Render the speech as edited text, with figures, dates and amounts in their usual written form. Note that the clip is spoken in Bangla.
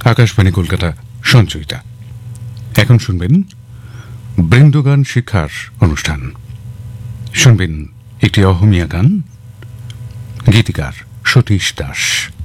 আকাশবাণী কলকাতা সঞ্চয়িতা। এখন শুনবেন বৃন্দগান শিক্ষার অনুষ্ঠান। শুনবেন একটি অহমিয়া গান, গীতিকার সতীশ দাস।